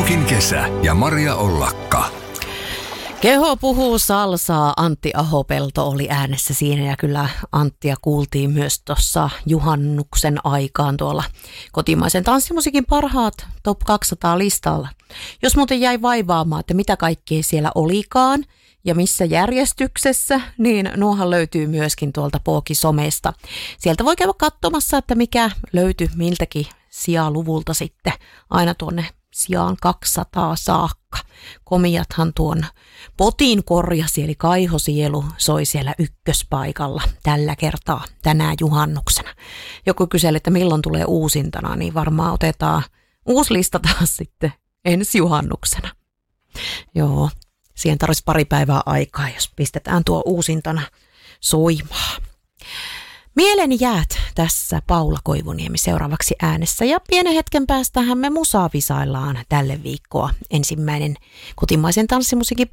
Jukin kesä ja Maria Ollakka. Keho puhuu salsaa, Antti Ahopelto oli äänessä siinä ja kyllä Anttia kuultiin myös tuossa juhannuksen aikaan tuolla kotimaisen tanssimusiikin parhaat top 200 listalla. Jos muuten jäi vaivaamaan, että mitä kaikkea siellä olikaan ja missä järjestyksessä, niin nuohan löytyy myöskin tuolta Pooki-somesta. Sieltä voi käydä katsomassa, että mikä löytyi miltäkin sijaluvulta sitten aina tuonne sijaan 200 saakka. Komiathan tuon potin korjasi, eli Kaihosielu soi siellä ykköspaikalla tällä kertaa tänään juhannuksena. Joku kyseli, että milloin tulee uusintana, niin varmaan otetaan uusi lista taas sitten ensi juhannuksena. Joo, siihen tarvitsisi pari päivää aikaa, jos pistetään tuo uusintana soimaan. Mieleni jäät tässä Paula Koivuniemi seuraavaksi äänessä ja pienen hetken päästähän me musaa visaillaan tälle viikkoa. Ensimmäinen kotimaisen tanssimusiikin